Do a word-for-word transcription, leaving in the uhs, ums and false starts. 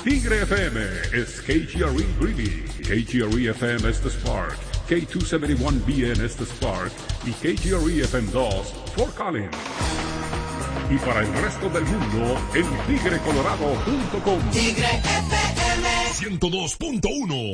Tigre F M es K G R E Greeley, K G R E F M Estes Park, K doscientos setenta y uno B N Estes Park y K G R E F M dos Fort Collins. Y para el resto del mundo en tigre colorado punto com. Tigre F M ciento dos punto uno.